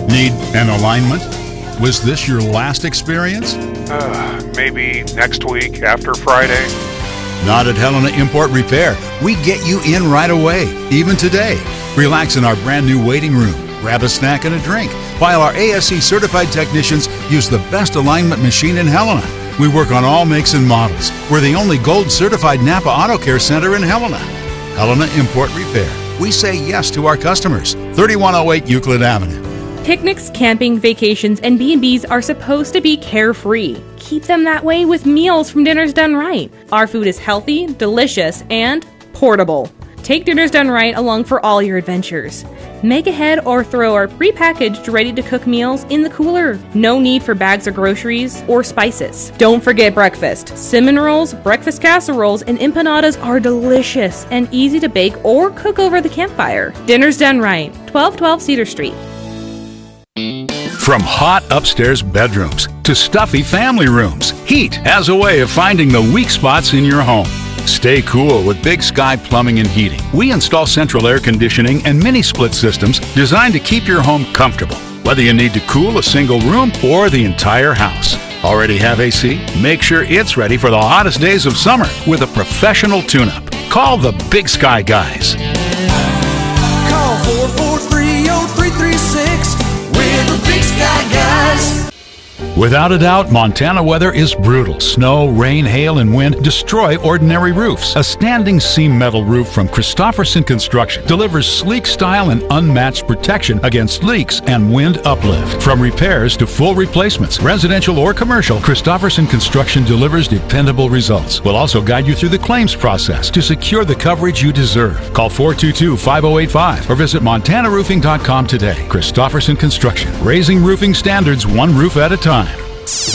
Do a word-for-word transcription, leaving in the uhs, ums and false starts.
Need an alignment? Was this your last experience? Uh, maybe next week after Friday. Not at Helena Import Repair. We get you in right away, even today. Relax in our brand new waiting room. Grab a snack and a drink, while our A S C certified technicians use the best alignment machine in Helena. We work on all makes and models. We're the only gold certified Napa Auto Care Center in Helena. Helena Import Repair. We say yes to our customers. thirty-one oh eight Euclid Avenue. Picnics, camping, vacations, and B and B's are supposed to be carefree. Keep them that way with meals from Dinners Done Right. Our food is healthy, delicious, and portable. Take Dinners Done Right along for all your adventures. Make ahead or throw our prepackaged, ready-to-cook meals in the cooler. No need for bags of groceries or spices. Don't forget breakfast. Cinnamon rolls, breakfast casseroles, and empanadas are delicious and easy to bake or cook over the campfire. Dinners Done Right, twelve twelve Cedar Street. From hot upstairs bedrooms to stuffy family rooms, heat has a way of finding the weak spots in your home. Stay cool with Big Sky Plumbing and Heating. We install central air conditioning and mini split systems designed to keep your home comfortable, whether you need to cool a single room or the entire house. Already have A C? Make sure it's ready for the hottest days of summer with a professional tune-up. Call the Big Sky guys. Call four four three, oh three three six. We're the Big Sky Guys. Without a doubt, Montana weather is brutal. Snow, rain, hail, and wind destroy ordinary roofs. A standing seam metal roof from Christofferson Construction delivers sleek style and unmatched protection against leaks and wind uplift. From repairs to full replacements, residential or commercial, Christofferson Construction delivers dependable results. We'll also guide you through the claims process to secure the coverage you deserve. Call four two two, five oh eight five or visit montana roofing dot com today. Christofferson Construction, raising roofing standards one roof at a time.